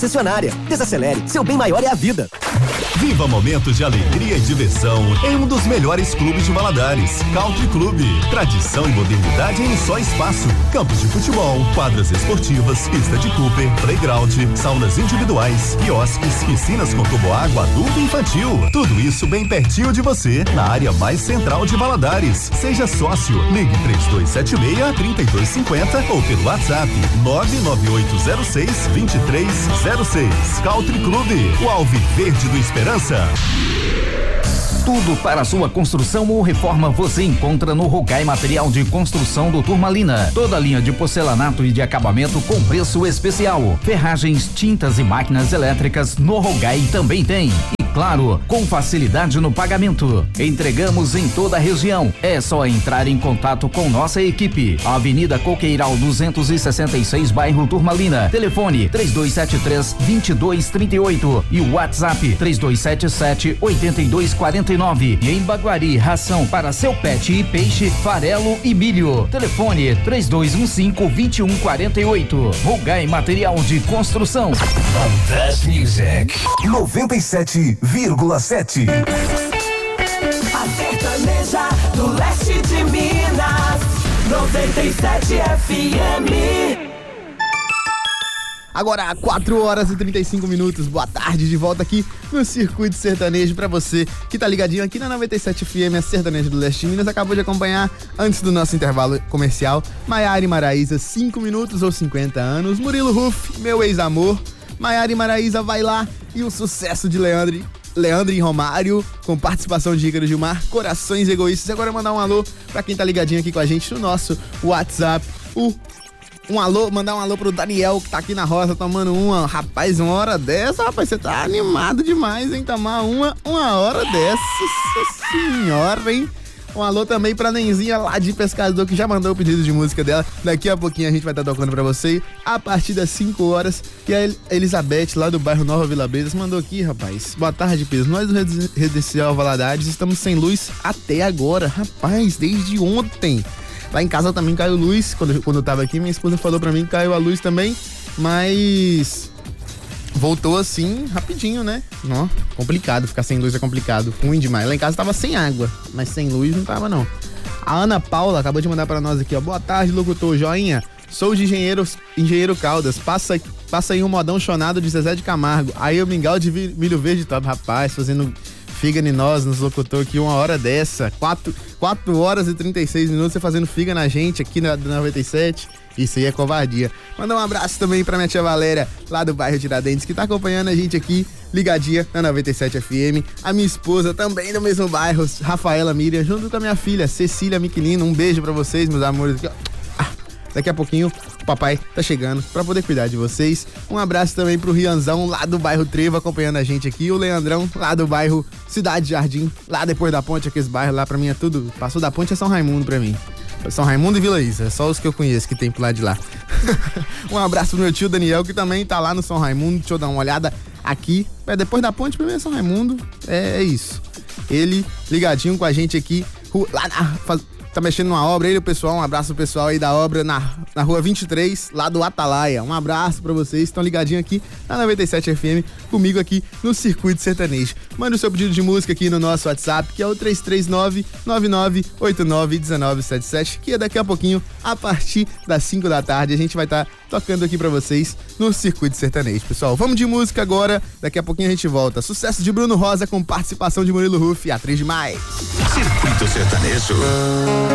Concessionária. Desacelere, seu bem maior é a vida. Viva momentos de alegria e diversão em um dos melhores clubes de Valadares, Country Clube. Tradição e modernidade em um só espaço. Campos de futebol, quadras esportivas, pista de Cooper, playground, saunas individuais, quiosques, piscinas com toboágua adulto e infantil. Tudo isso bem pertinho de você, na área mais central de Valadares. Seja sócio, ligue 3276-3250 ou pelo WhatsApp 99806-2306. Country Clube, o Alviverde do Esperança. Tudo para sua construção ou reforma você encontra no Rogai Material de Construção do Turmalina. Toda a linha de porcelanato e de acabamento com preço especial. Ferragens, tintas e máquinas elétricas no Rogai também tem. Claro, com facilidade no pagamento. Entregamos em toda a região. É só entrar em contato com nossa equipe. Avenida Coqueiral 266, bairro Turmalina. Telefone 3273-2238 e o WhatsApp 3277-8249. E em Baguari, ração para seu pet e peixe, farelo e milho. Telefone 3215-2148. Rogai Material de Construção. Best Music 97,7. A sertaneja do leste de Minas, 97 FM. Agora 4h35. Boa tarde, de volta aqui no Circuito Sertanejo pra você que tá ligadinho aqui na 97 FM, a sertaneja do leste de Minas. Acabou de acompanhar, antes do nosso intervalo comercial, Maiara e Maraísa, 5 minutos ou 50 anos. Murilo Huff, Meu Ex-Amor. Maiara e Maraísa, Vai Lá, e o sucesso de Leandro e Romário, com participação de Ícaro Gilmar, Corações Egoístas. Agora mandar um alô pra quem tá ligadinho aqui com a gente no nosso WhatsApp. Mandar um alô pro Daniel, que tá aqui na roça tomando uma. Rapaz, uma hora dessa, rapaz, você tá animado demais, hein? Tomar uma hora dessa, senhora, hein? Um alô também pra Nenzinha lá de Pescador, que já mandou o pedido de música dela. Daqui a pouquinho a gente vai estar tocando pra você a partir das 5 horas. E a Elizabeth, lá do bairro Nova Vila Bresas, mandou aqui, rapaz. Boa tarde, Pedro. Nós do Residencial Valadares estamos sem luz até agora. Rapaz, desde ontem. Lá em casa também caiu luz. Quando eu tava aqui, minha esposa falou pra mim que caiu a luz também. Mas voltou assim, rapidinho, né? Ó, complicado, ficar sem luz é complicado, ruim demais. Lá em casa tava sem água, mas sem luz não tava não. A Ana Paula acabou de mandar pra nós aqui, ó. Boa tarde, locutor, joinha. Sou de Engenheiro Caldas, passa aí um modão chonado de Zezé de Camargo. Aí o mingau de milho verde top, rapaz, fazendo figa em nós, nos locutor aqui uma hora dessa. 4h36, você fazendo figa na gente aqui na 97. Isso aí é covardia. Mandar um abraço também pra minha tia Valéria, lá do bairro Tiradentes, que tá acompanhando a gente aqui, ligadinha na 97 FM. A minha esposa, também do mesmo bairro, Rafaela Miriam, junto com a minha filha, Cecília Miquelino. Um beijo pra vocês, meus amores. Aqui, ó. Daqui a pouquinho o papai tá chegando pra poder cuidar de vocês. Um abraço também pro Rianzão, lá do bairro Trevo, acompanhando a gente aqui. O Leandrão, lá do bairro Cidade Jardim, lá depois da ponte, aqueles bairros lá pra mim é tudo. Passou da ponte é São Raimundo pra mim. São Raimundo e Vila Isa, é só os que eu conheço que tem pro lado de lá. Um abraço pro meu tio Daniel, que também tá lá no São Raimundo. Deixa eu dar uma olhada aqui. Depois da ponte, pra mim é São Raimundo. É isso. Ele ligadinho com a gente aqui, lá tá mexendo numa obra, ele, o pessoal, um abraço pro pessoal aí da obra na rua 23, lá do Atalaia. Um abraço pra vocês, estão ligadinhos aqui na 97 FM, comigo aqui no Circuito Sertanejo. Manda o seu pedido de música aqui no nosso WhatsApp, que é o 339-9989-1977, que é daqui a pouquinho, a partir das 5 da tarde, a gente vai estar tocando aqui pra vocês no Circuito Sertanejo. Pessoal, vamos de música agora, daqui a pouquinho a gente volta. Sucesso de Bruno Rosa com participação de Murilo Huff, atriz demais. Circuito Sertanejo.